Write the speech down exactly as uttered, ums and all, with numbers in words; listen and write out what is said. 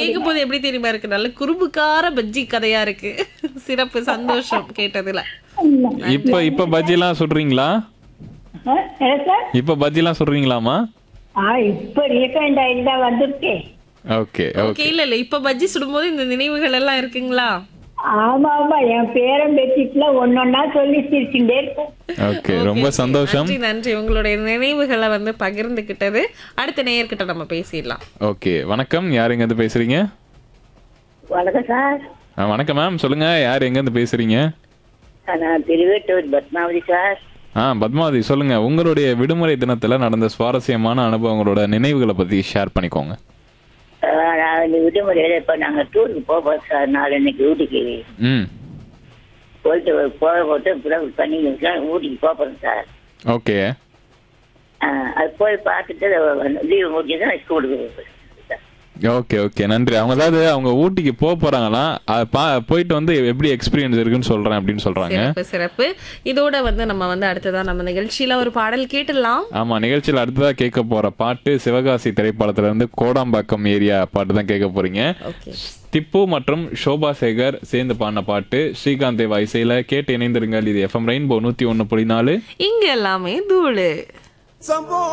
கேட்கும் போது எப்படி தெரியுமா இருக்கு, நல்ல குறும்புக்கார பஜ்ஜி கதையா இருக்கு. சிறப்பு, சந்தோஷம் கேட்டதுல. இப்ப இப்ப பஜ்ஜி எல்லாம் சுடுறீங்களா? ஆ, என்ன சார்? இப்ப பஜ்ஜி எல்லாம் சுடுறீங்களாமா? ஆ, இப்ப ரீசெண்ட் ஆயிட்டு தான் வந்திருக்கேன். Okay okay, okay. இல்ல இல்ல இப்ப பஜ்ஜி சுடும்போது இந்த நினைவுகள் எல்லாம் இருக்குங்களா? ஆமா ஆமா, என் பேரன் பேத்திட்டுல ஒன்னொன்னா சொல்லி சிரிச்சுட்டே இருக்கும். ஓகே, ரொம்ப சந்தோஷம். நன்றி நன்றி, உங்களுடைய நினைவுகளை வந்து பகிர்ந்துகிட்டது. அடுத்த நேயர்கிட்ட நம்ம பேசிடலாம். ஓகே, வணக்கம். யார் எங்க இருந்து பேசுறீங்க? வணக்கம் சார். ஆ, வணக்கம் மேம், சொல்லுங்க. யார் எங்க இருந்து பேசுறீங்க? நான் திருவேட்டூர் பத்மாவதி சார். ஆ, பத்மாவதி, சொல்லுங்க. உங்களுடைய விடுமுறை தினத்துல நடந்த சுவாரஸ்யமான அனுபவங்களோட நினைவுகளை பத்தி ஷேர் பண்ணிக்கோங்க. அஹ் நான் இந்த விடுமுறையில இப்ப நாங்க டூருக்கு போவோம் சார். நாலு இன்னைக்கு ஊட்டிக்கு ம். போயிட்டு போக போட்டு இப்பதான் பண்ணி ஊட்டிக்கு போறோம் சார். ஓகே அஹ் அது போய் பார்த்துட்டு லீவு முடிஞ்சது ஸ்கூலுக்கு சார். ஓகே ஓகே, நன்றி. அவங்க அதாவது அவங்க ஊட்டிக்கு போக போறாங்களா, அது பா போயிட்டு வந்து எப்படி எக்ஸ்பீரியன்ஸ் இருக்குன்னு சொல்றேன் அப்படின்னு சொல்றாங்க. சிறப்பு சிறப்பு. இதோட வந்து நம்ம வந்து அடுத்ததா நம்ம நிகழ்ச்சியில ஒரு பாடல் கேட்டுடலாம். ஆமா, நிகழ்ச்சியில் அடுத்ததா கேட்க போற பாட்டு சிவகாசி திரைப்படத்துல இருந்து கோடாம்பாக்கம் ஏரியா பாட்டு தான் கேட்க போறீங்க. ஓகே. திப்பு மற்றும் ஷோபா சேகர் சேர்ந்து பாடின பாட்டு. ஸ்ரீகாந்த் தேவா இசையில கேட்டு இணைந்திருங்கள். இது எஃப்எம் ரெயின்போ நூத்தி ஒன்னு புள்ளி நாலு. இங்க எல்லாமே தூளு.